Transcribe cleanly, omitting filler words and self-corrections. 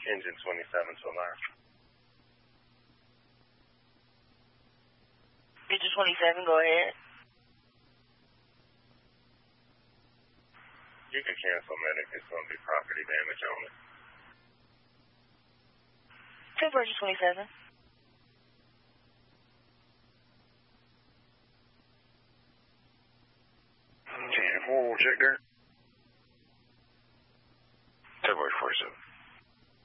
Engine 27 to alarm. Engine 27, go ahead. You can cancel medic. It's going to be property damage only. 10 for Engine 27. 10-4, check there.